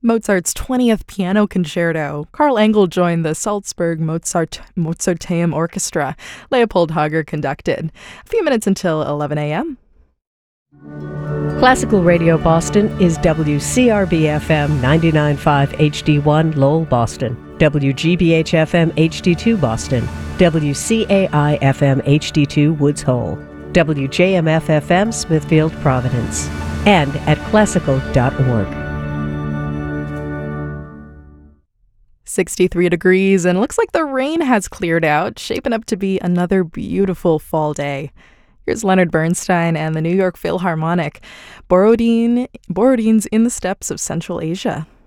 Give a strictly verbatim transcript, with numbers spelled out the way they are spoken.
Mozart's twentieth Piano Concerto. Carl Engel joined the Salzburg Mozart Mozarteum Orchestra. Leopold Hager conducted. A few minutes until eleven a.m. Classical Radio Boston is W C R B F M ninety-nine point five H D one Lowell, Boston, W G B H F M H D two Boston, W C A I F M H D two Woods Hole, W J M F F M Smithfield, Providence, and at classical dot org. sixty-three degrees, and looks like the rain has cleared out, shaping up to be another beautiful fall day. Here's Leonard Bernstein and the New York Philharmonic, Borodin, Borodin's In the Steppes of Central Asia.